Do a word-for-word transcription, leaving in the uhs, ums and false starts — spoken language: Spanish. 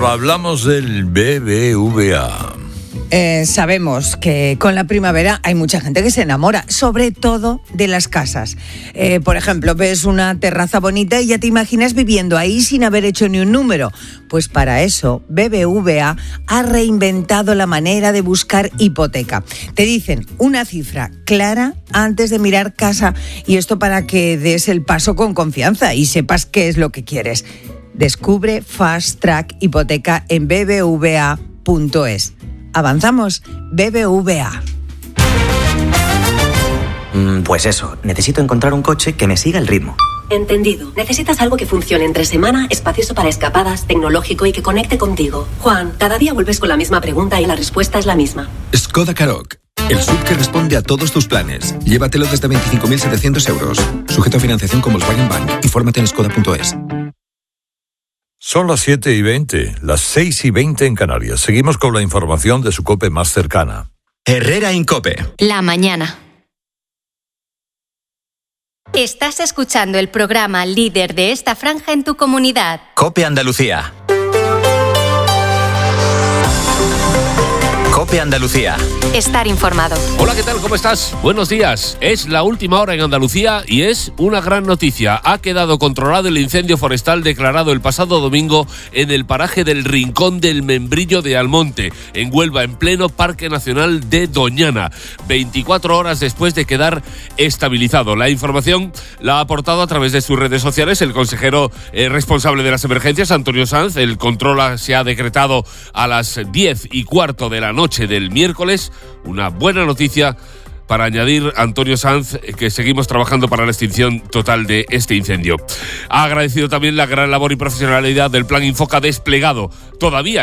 Ahora hablamos del B B V A. Eh, sabemos que con la primavera hay mucha gente que se enamora, sobre todo de las casas. Eh, por ejemplo, ves una terraza bonita y ya te imaginas viviendo ahí sin haber hecho ni un número. Pues para eso, B B V A ha reinventado la manera de buscar hipoteca. Te dicen una cifra clara antes de mirar casa, y esto para que des el paso con confianza y sepas qué es lo que quieres. Descubre Fast Track Hipoteca en b b v a punto es. Avanzamos, B B V A. Mm, pues eso, necesito encontrar un coche que me siga el ritmo. Entendido. Necesitas algo que funcione entre semana, espacioso para escapadas, tecnológico y que conecte contigo. Juan, cada día vuelves con la misma pregunta y la respuesta es la misma. Skoda Karoq, el S U V que responde a todos tus planes. Llévatelo desde veinticinco mil setecientos euros. Sujeto a financiación con Volkswagen Bank. Infórmate en skoda punto es. Son las siete y veinte, las seis y veinte en Canarias. Seguimos con la información de su COPE más cercana. Herrera Incope. La mañana. Estás escuchando el programa líder de esta franja en tu comunidad. COPE Andalucía. COPE Andalucía. Estar informado. Hola, ¿qué tal? ¿Cómo estás? Buenos días. Es la última hora en Andalucía y es una gran noticia. Ha quedado controlado el incendio forestal declarado el pasado domingo en el paraje del Rincón del Membrillo de Almonte, en Huelva, en pleno Parque Nacional de Doñana, veinticuatro horas después de quedar estabilizado. La información la ha aportado a través de sus redes sociales el consejero eh, responsable de las emergencias, Antonio Sanz. El control se ha decretado a las diez y cuarto de la noche del miércoles. Una buena noticia para añadir, Antonio Sanz, que seguimos trabajando para la extinción total de este incendio. Ha agradecido también la gran labor y profesionalidad del Plan Infoca desplegado todavía